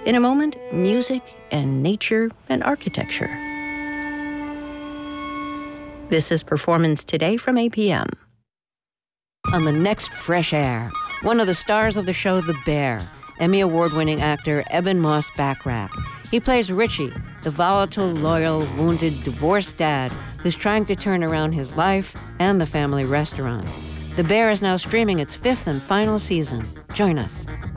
In a moment, music and nature and architecture. This is Performance Today from APM. On the next Fresh Air, one of the stars of the show The Bear, Emmy Award-winning actor Eben Moss-Bachrach. He plays Richie, the volatile, loyal, wounded, divorced dad who's trying to turn around his life and the family restaurant. The Bear is now streaming its 5th and final season. Join us.